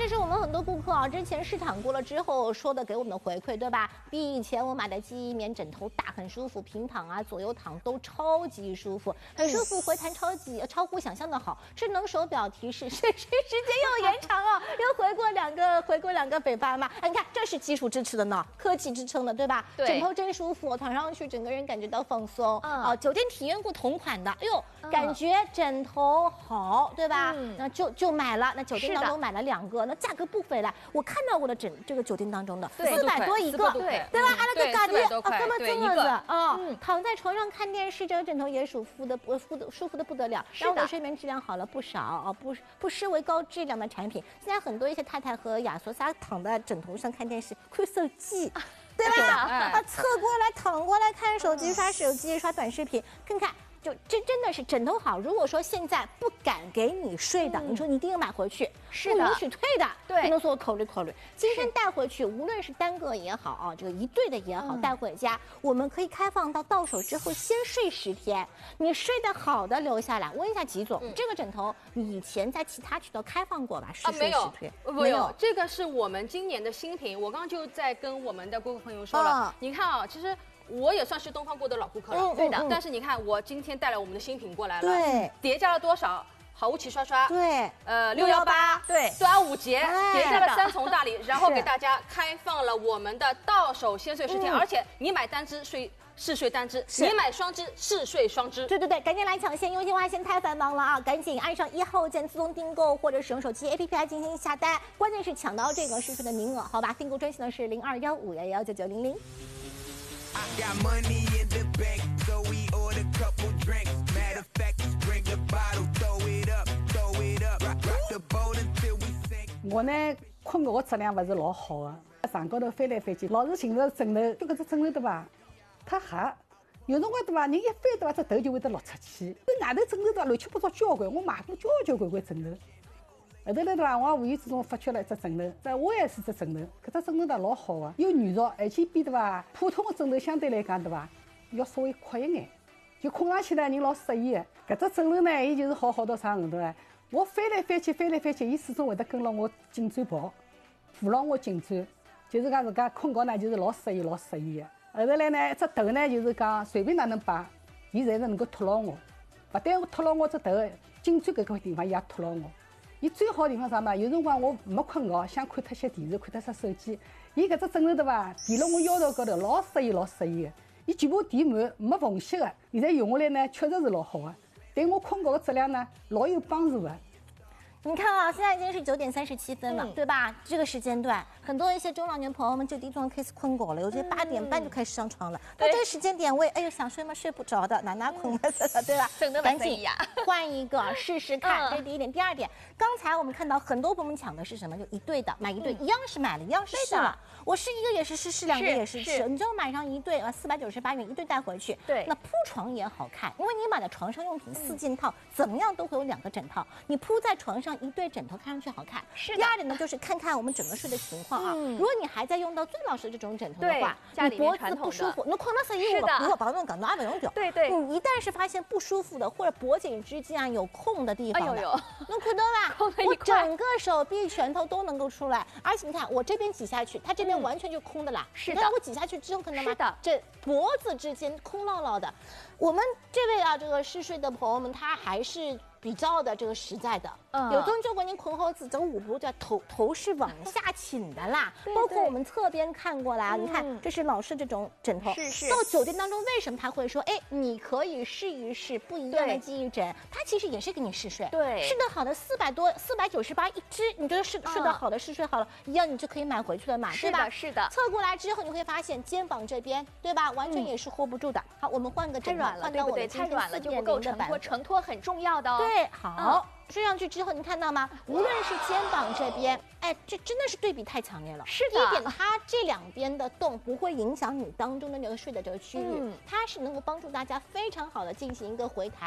这是我们很多顾客啊，之前试躺过了之后说的给我们的回馈，对吧？比以前我买的记忆棉枕头大，很舒服，平躺啊、左右躺都超级舒服，很舒服，回弹超乎想象的好。智能手表提示睡时间又延长啊，又回过两个北巴嘛。哎，你看这是技术支持的呢，科技支撑的，对吧？ 对， 枕头真舒服，躺上去整个人感觉到放松。酒店体验过同款的，哎呦，感觉枕头好，对吧？那就买了，那酒店当中买了2个，那价格不菲了。我看到过的这个酒店当中的400多一个，对吧？阿拉个嘎的啊，这么这样子啊，躺在床上看电视，这个枕头也舒服的不得了，让我的睡眠质量好了不少啊，不失为高质量的产品。现在很多一些太太和亚索莎躺在枕头上看电视，看手机。对吧？侧过来、躺过来看手机、刷手机、刷短视频，看。就真的是枕头好。如果说现在不敢给你睡的，你说你一定要买回去， 是的， 不允许退的， 对， 不能说考虑。今天带回去，无论是单个也好啊，这个一对的也好，带回家，我们可以开放到手之后先睡10天，你睡得好的留下来。问一下吉总，这个枕头你以前在其他渠道开放过吧？试睡10天？ 没有，这个是我们今年的新品。我刚刚就在跟我们的顾客朋友说了，你看啊，其实。我也算是东方过的老顾客了， 对的。 但是你看，我今天带了我们的新品过来了， 对， 叠加了多少？好物齐刷刷， 对 ，618， 对， 端午节叠加了3重大礼，然后给大家开放了我们的到手先睡10天，而且你买单只试睡单只，你买双只试睡双只。 对，赶紧来抢先，优惠花现太繁忙了啊！赶紧按上1号键自动订购，或者使用手机 APP 来进行下单。关键是抢到这个试睡的名额，好吧？订购专线呢是0215119900。 I got money in the bank, so we order couple drinks. Matter of fact, just bring the bottle, throw it up, rock the boat until we sink. 我呢，困觉个质量不是老好的，床高头翻来翻去，老是寻着枕头，就搿只枕头对伐？太黑，有辰光对伐？人一翻对伐，只头就会得落出去。这外头枕头对伐，乱七八糟交关，我买过交关枕头。后头来对伐？我无意之中发掘了一只枕头，这我也是只枕头，搿只枕头的老好啊，又软熟，而且比对伐普通的枕头相对来讲对伐，要稍微宽一眼，就困上去呢人老适意的。搿只枕头呢，伊就是好到啥程度呢？我翻来翻去，伊始终会得跟牢我颈椎跑，扶牢我颈椎，就是讲自家困觉呢就是老适意的。后头来呢，一只头呢就是讲随便哪能摆，伊侪是能够托牢我，不但托牢我只头，颈椎搿块地方伊也托牢我。伊最好的地方啥嘛？有辰光我没困觉，想看脱些电视，看脱些手机，伊搿只枕头对伐？垫辣我腰头高头，老适意的。伊全部垫满，没缝隙的。现在用下来呢，确实是老好的，对我困觉的质量呢，老有帮助的。 你看啊，现在已经是9点37分了，对吧？这个时间段，很多一些中老年朋友们就地方开始困觉了，有些8点半就开始上床了。到这个时间点，哎呦想睡吗？睡不着的，哪困了，对吧？赶紧换一个试试看，这是第一点。第二点，刚才我们看到很多朋友们抢的是什么？就一对的，买一对，一样是买了，一样是试了。我试一个也是试2个也是试，你就买上一对498元一对带回去。 对， 那铺床也好看，因为你买的床上用品4件套，怎么样都会有2个枕套，你铺在床上一对枕头看上去好看。 是。 第二点呢，就是看看我们整个睡的情况啊。如果你还在用到最老实的这种枕头的话，你脖子不舒服，侬困了11我帮侬讲，侬也不用掉。 对。 你一旦是发现不舒服的，或者脖颈之间啊有空的地方的，侬看到吧？我整个手臂、拳头都能够出来，而且你看我这边挤下去，它这边完全就空的啦。 是的。 我挤下去之后，看到吗？这脖子之间空落落的。我们这位啊，这个嗜睡的朋友们，他还是比较的这个实在的。有种就关你困后子，这个五步叫头是往下倾的啦。包括我们侧边看过来啊，你看这是老式这种枕头。 是。 到酒店当中，为什么他会说，哎，你可以试一试不一样的记忆枕？他其实也是给你试睡。 对。 试得好的498一只，你觉得睡得好的试睡好了，一样你就可以买回去了嘛，对吧？ 是的。 侧过来之后，你会发现肩膀这边，对吧？完全也是 hold 不住的。好，我们换个枕头，换到我们太软了就不够承托很重要的哦。 对，好。睡上去之后，你看到吗？无论是肩膀这边，哎，这真的是对比太强烈了。 是的。 第一点，它这2边的洞不会影响你当中的那个睡的这个区域，它是能够帮助大家非常好的进行一个回弹。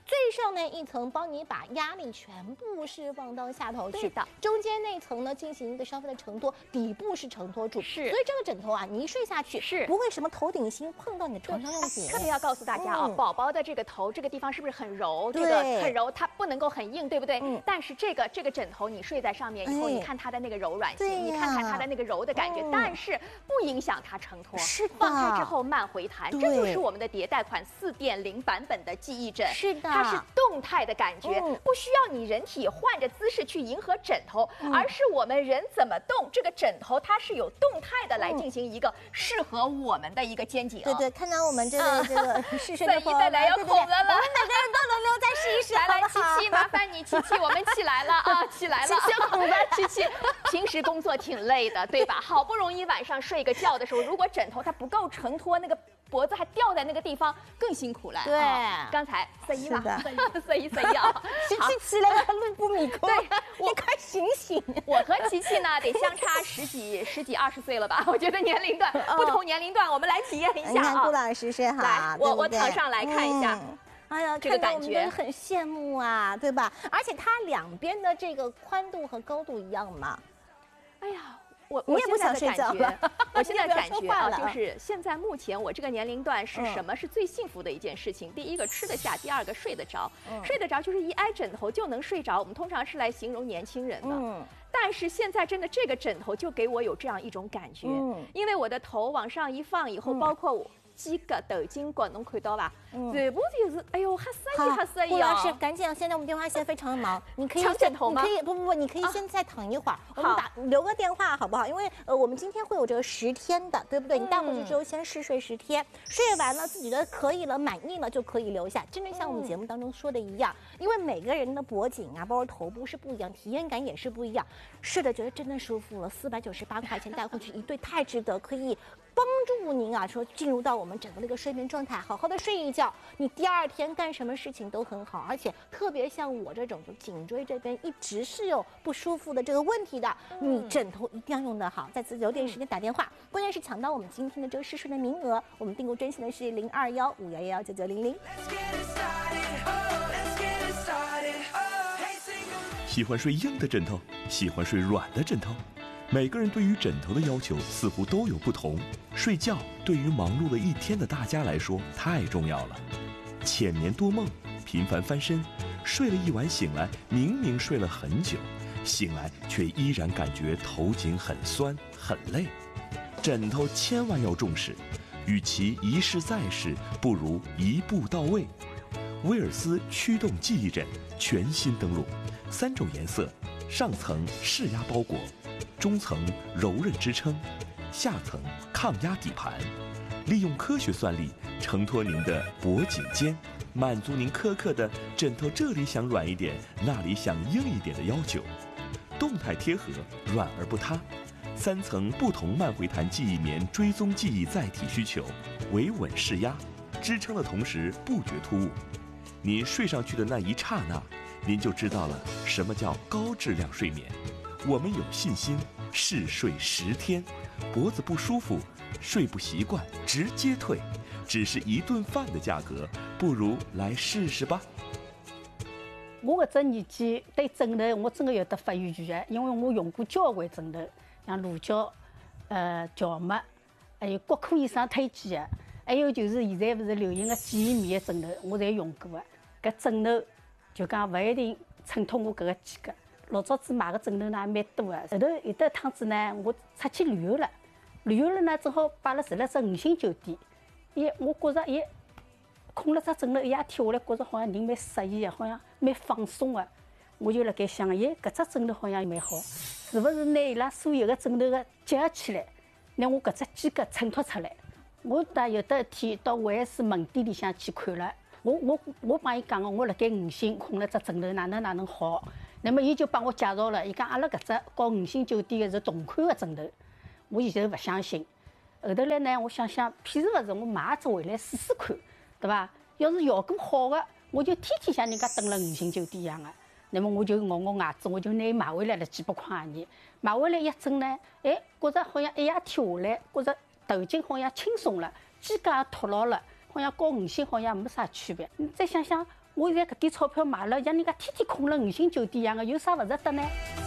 最上面一层帮你把压力全部释放到下头去， 对的。 中间那层呢进行一个稍微的承托，底部是承托住， 是。 所以这个枕头啊，你一睡下去是不会什么头顶心碰到你的床上用品。 特别要告诉大家啊，宝宝的这个头这个地方是不是很柔？ 对， 这个很柔，它不能够很硬，对不对？但是这个枕头你睡在上面以后，你看它的那个柔软性，你看看它的那个柔的感觉，但是不影响它承托。 是的。 放开之后慢回弹，这就是我们的迭代款4.0版本的记忆枕。 是的， 它是动态的感觉，不需要你人体换着姿势去迎合枕头，而是我们人怎么动，这个枕头它是有动态的来进行一个适合我们的一个肩颈。 对，看到我们这个试睡的朋友们，来要孔了， 我们每个人都轮流再试一试。 来，琪琪，麻烦你，琪琪，我们起来了啊，起来了， 先孔了， 琪琪，平时工作挺累的，对吧？好不容易晚上睡个觉的时候，如果枕头它不够承托，那个脖子还掉在那个地方，更辛苦了。 对， 刚才色一嘛，色一啊， 琪琪起来了，路不迷空。 对， 你快醒醒！ 我和琪琪呢，得相差十几20岁了吧？我觉得年龄段不同年龄段，我们来体验一下啊。 你看顾老师睡好， 来，我躺上来看一下。 哎呀， 这个感觉很羡慕啊，对吧？而且它两边的这个宽度和高度一样嘛。 哎呀。 你也不想睡觉了。 我现在感觉啊，就是现在目前我这个年龄段是什么是最幸福的一件事情？第一个吃得下，第二个睡得着。睡得着就是一挨枕头就能睡着，我们通常是来形容年轻人的。但是现在真的这个枕头就给我有这样一种感觉，因为我的头往上一放以后，包括我。几个头颈骨侬看到吧？全部就是，哎呦，吓死顾老师，赶紧！现在我们电话线非常忙，你可以抢枕头吗？ 不，你可以先再躺一会儿，我们留个电话好不好？因为我们今天会有这个10天的，对不对？你带回去之后先试睡10天，睡完了自己的可以了，满意了就可以留下。真的像我们节目当中说的一样，因为每个人的脖颈啊，包括头部是不一样，体验感也是不一样。睡的觉得真的舒服了，498块钱带回去一对，太值得，可以帮助您啊，说进入到我们整个的一个睡眠状态，好好的睡一觉，你第二天干什么事情都很好，而且特别像我这种就颈椎这边一直是有不舒服的这个问题的，你枕头一定要用得好。再次留点时间打电话，关键是抢到我们今天的这个试睡的名额，我们订购专线的是0215119900。 喜欢睡硬的枕头，喜欢睡软的枕头。每个人对于枕头的要求似乎都有不同。睡觉对于忙碌了一天的大家来说太重要了。浅眠多梦，频繁翻身，睡了一晚醒来，明明睡了很久，醒来却依然感觉头颈很酸很累。枕头千万要重视，与其一试再试，不如一步到位。威尔斯驱动记忆枕全新登陆，3种颜色，上层释压包裹，中层柔韧支撑，下层抗压底盘，利用科学算力承托您的脖颈肩，满足您苛刻的枕头这里想软一点，那里想硬一点的要求。动态贴合，软而不塌，3层不同慢回弹记忆棉追踪记忆载体需求，维稳释压，支撑的同时不觉突兀。您睡上去的那一刹那，您就知道了什么叫高质量睡眠。我们有信心试睡10天，脖子不舒服，睡不习惯直接退，只是1顿饭的价格，不如来试试吧。 我搿只年纪对枕头我真的有得发言权的，因为我用过交关枕头，像鹿角、乔木，还有骨科医生推荐的，还有就是现在不是流行的记忆棉的枕头，我侪用过的。搿枕头就讲勿一定衬托我搿个几个。老早子买个枕头呢也蛮多的，后头有得趟子呢，我出去旅游了，呢正好摆了住了只5星酒店，我觉着困了只枕头一夜天下来，觉着好像人蛮适意的，好像蛮放松的。我就辣盖想，搿只枕头好像蛮好，是勿是拿伊拉所有的枕头个结合起来，拿我搿只间隔衬托出来？我有得一天到4S门店里向去看了，我帮伊讲个，我辣盖5星困了只枕头哪能好？那么伊就帮我介绍了，伊讲阿拉搿只和5星酒店的是同款的枕头，我以前勿相信。后头来呢，我想想，譬如勿是我买一只回来试试看，对伐？要是效果好的，我就天天像人家蹲了5星酒店一样的。那么我就咬牙子，我就拿伊买回来了几百块而已。买回来一整呢，觉着好像一夜天下来，觉着头颈好像轻松了，肩胛也托牢了，好像和5星好像没啥区别。你再想想， 我现在搿点钞票买了，像人家天天困了5星酒店一样的，有啥勿值得呢？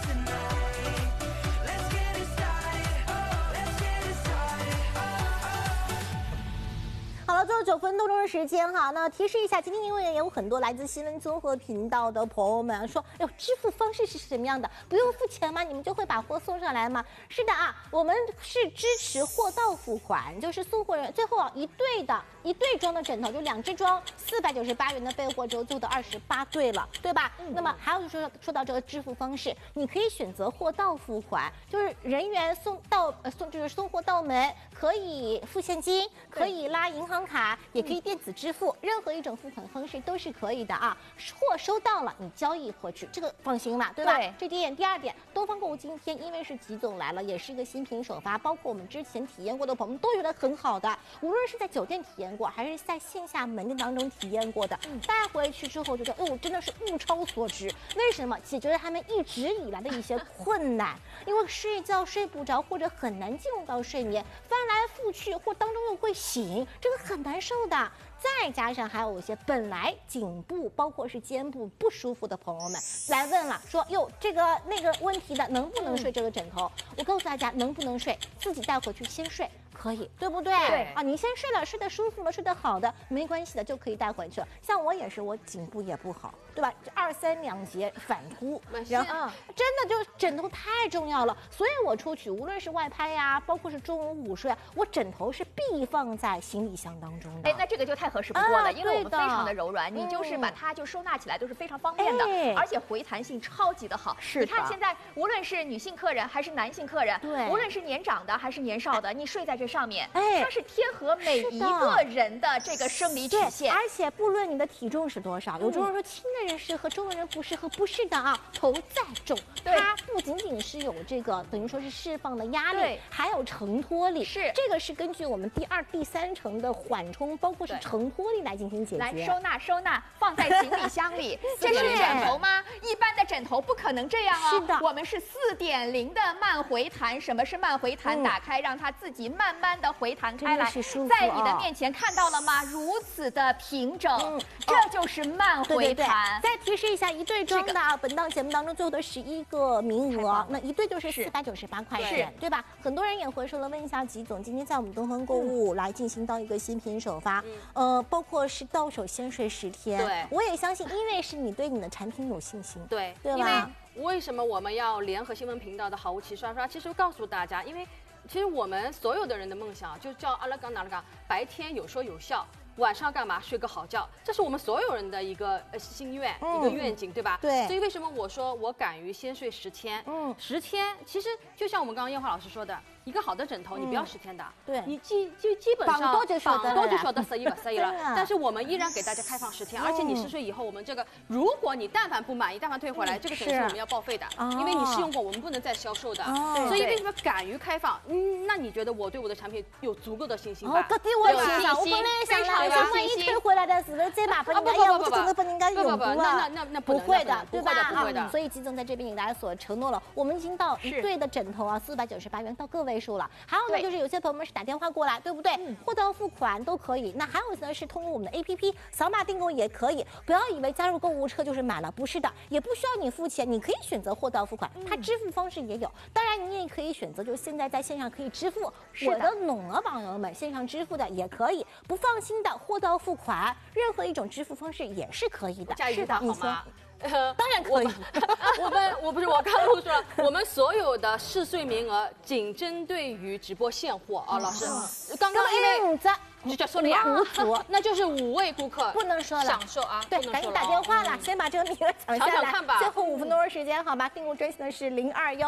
好了，最后9分多钟的时间哈，那提示一下，今天因为也有很多来自新闻综合频道的朋友们说，哎呦，支付方式是什么样的？不用付钱吗？你们就会把货送上来吗？是的啊，我们是支持货到付款，就是送货人最后啊一对装的枕头，就2只装498元的备货之后做的28对了，对吧？那么还有就是说到这个支付方式，你可以选择货到付款，就是人员送货到门，可以付现金，可以拉银行卡，也可以电子支付，任何一种付款方式都是可以的啊。货收到了，你交易回去，这个放心嘛，对吧？ 对。 这第一点，第二点，东方购物今天因为是吉总来了，也是一个新品首发，包括我们之前体验过的朋友们都觉得很好的，无论是在酒店体验过，还是在线下门店当中体验过的，带回去之后觉得，哦，真的是物超所值。为什么？解决了他们一直以来的一些困难，因为睡觉睡不着或者很难进入到睡眠，翻来覆去或当中又会醒，这个很难受的。再加上还有一些本来颈部包括是肩部不舒服的朋友们来问了，说哟这个那个问题的能不能睡这个枕头？我告诉大家，能不能睡自己带回去先睡。可以，对不对？ 对啊，你先睡了，睡得舒服了，睡得好的，没关系的，就可以带回去了。像我也是，我颈部也不好，对吧？2、3两节反突，然后真的就枕头太重要了，所以我出去无论是外拍呀，包括是中午午睡，我枕头是必放在行李箱当中的。 哎，那这个就太合适不过了，因为我们非常的柔软，你就是把它就收纳起来都是非常方便的，而且回弹性超级的好。 是你看现在无论是女性客人还是男性客人， 对， 无论是年长的还是年少的，你睡在这上面， 哎， 它是贴合每一个人的这个生理曲线， 而且不论你的体重是多少，有种人说轻的人适合，重的人不适合，不是的啊，头再重，它不仅仅是有这个等于说是释放的压力，还有承托力， 是这个是根据我们第2、第3层的缓冲，包括是承托力来进行解决。 来收纳，放在行李箱里，这是枕头吗？一般的枕头不可能这样啊， 是的， 我们是4.0的慢回弹。什么是慢回弹？打开让它自己慢慢的回弹开来，在你的面前看到了吗？如此的平整，这就是慢回弹。 再提示一下，一对装的啊，本档节目当中最后的11个名额，那一对就是498块钱，对吧？很多人也回收了，问一下吉总，今天在我们东方购物来进行到一个新品首发，包括是到手先睡10天， 对， 我也相信，因为是你对你的产品有信心， 对吧？ 为什么我们要联合新闻频道的好物齐刷刷？其实告诉大家，因为其实我们所有的人的梦想就叫阿拉冈哪拉冈，白天有说有笑，晚上干嘛？睡个好觉，这是我们所有人的一个心愿，一个愿景，对吧？ 对。 所以为什么我说我敢于先睡10天？10天，其实就像我们刚刚燕华老师说的。一个好的枕头，你不要10天的， 对， 你基本上绑多就晓得适宜不适宜了。但是我们依然给大家开放10天，而且你试睡以后，我们这个，如果你但凡不满意，但凡退回来，这个枕是我们要报废的，因为你试用过，我们不能再销售的。所以为什么敢于开放？那你觉得我对我的产品有足够的信心吧？ 这点我有信心，我本来想万一退回来的时候再麻烦人家，哎呀，我这真的帮人家用过啊。 那不会的，对吧？ 不会的。 所以吉总在这边给大家所承诺了，我们已经到一对的枕头啊，498元到个位数了。还有呢，就是有些朋友们是打电话过来，对不对？货到付款都可以。那还有呢，是通过我们的 APP 扫码订购也可以。不要以为加入购物车就是买了，不是的，也不需要你付钱，你可以选择货到付款，它支付方式也有。当然，你也可以选择，就是现在在线上可以支付。我的农额网友们线上支付的也可以，不放心的货到付款，任何一种支付方式也是可以的。 是的，好吗？ 当然可以。 我刚刚说了，我们所有的试睡名额仅针对于直播现货啊，老师。刚刚因为就叫说了 5组， 那就是5位顾客不能说了， 享受啊。 对，赶紧打电话了，先把这个名额抢下来。 看吧， 最后5分钟的时间，好吧？订购专线的是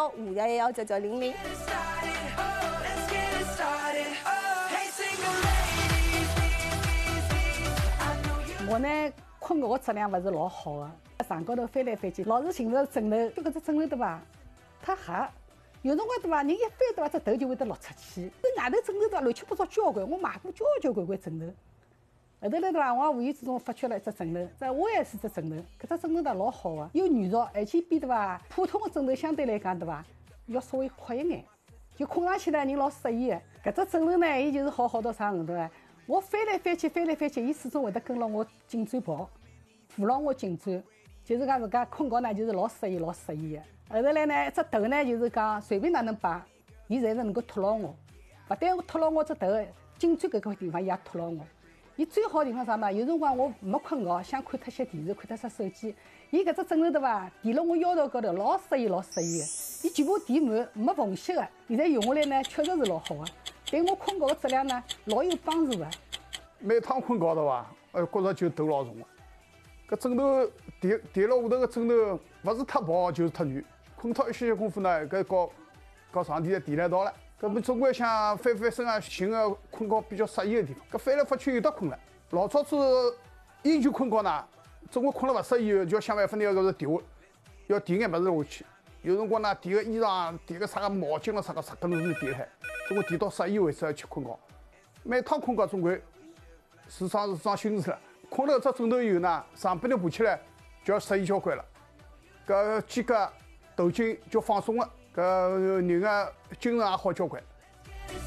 0215119900。 我呢困觉质量不是老好的，床高头翻来翻去，老是寻着枕头，就搿只枕头对伐？太黑，有辰光对伐？人一翻对伐，只头就会得落出去。这外头枕头对伐？乱七八糟交关，我买过交关枕头。后头来对伐？我无意之中发掘了一只枕头，这我也是只枕头，搿只枕头老好的，又软熟，而且比对伐？普通的枕头相对来讲对伐？要稍微宽一眼，就困上去了人老适意的。搿只枕头呢，伊就是好到啥程度啊？我翻来翻去，伊始终会得跟牢我颈椎跑。 扶牢我颈椎，就是讲自家困觉呢，就是老适意的。后头来呢，只头呢就是讲随便哪能摆，伊侪是能够托牢我。不但我托牢我只头，颈椎搿个地方伊也托牢我。伊最好地方啥嘛？有辰光我没困觉，想看脱些电视，看脱些手机，伊搿只枕头对伐？垫辣我腰头高头，老适意的。伊全部垫满，没缝隙的。现在用下来呢，确实是老好的，对我困觉的质量呢，老有帮助的。 每趟困觉对伐？觉着就头老重个。搿枕头垫辣下头个枕头，勿是太薄就是太软。困脱一些功夫呢，搿和床垫垫了一道了。搿么总归想翻身啊，寻个困觉比较适宜的地方。搿翻来覆去有得困了。老早子研究困觉呢，总归困了勿适宜，就要想办法拿搿个垫下，要垫眼物事下去。有辰光呢，垫个衣裳，垫个啥个毛巾了啥个，搿能是垫海。总归垫到适宜为止去困觉。每趟困觉总归时常心思了。困了只枕头以后呢，上半日爬起来就要适宜交关了。搿肩胛、头颈就放松了，搿人个精神也好交关。